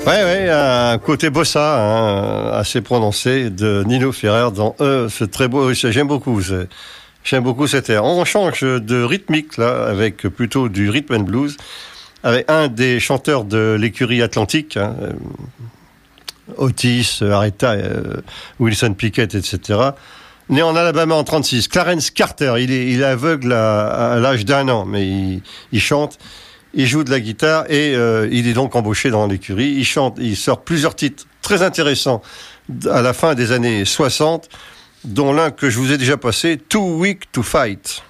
Ouais, un côté bossa, assez prononcé de Nino Ferrer dans ce très beau. J'aime beaucoup cet air. On change de rythmique là, avec plutôt du rhythm and blues, avec un des chanteurs de l'écurie Atlantique, Otis, Aretha, Wilson Pickett, etc. Né en Alabama en 1936, Clarence Carter. Il est aveugle à l'âge d'1 an, mais il chante. Il joue de la guitare et il est donc embauché dans l'écurie. Il chante, il sort plusieurs titres très intéressants à la fin des années 60, dont l'un que je vous ai déjà passé, Too Weak to Fight.